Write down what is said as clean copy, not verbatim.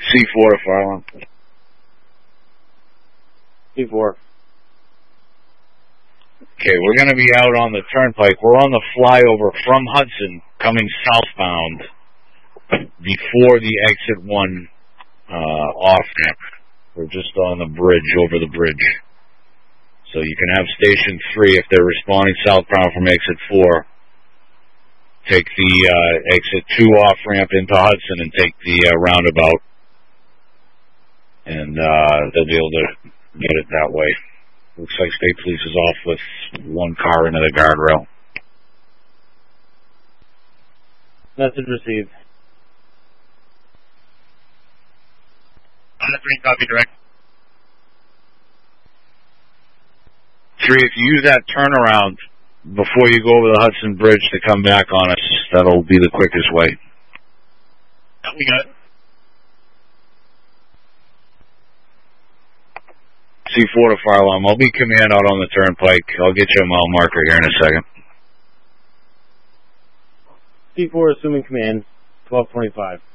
C4 to fire alarm. C4. Okay, we're going to be out on the turnpike. We're on the flyover from Hudson, coming southbound before the exit 1 off-ramp. We're just on the bridge, over the bridge. So you can have station 3 if they're responding southbound from exit 4. Take the exit 2 off-ramp into Hudson and take the roundabout. And they'll be able to get it that way. Looks like State Police is off with 1 car into the guardrail. Message received. On the 3, copy direct. 3, if you use that turnaround before you go over the Hudson Bridge to come back on us, that'll be the quickest way. We got it. C4 to fire alarm. I'll be command out on the turnpike. I'll get you a mile marker here in a second. C4 assuming command, 1225.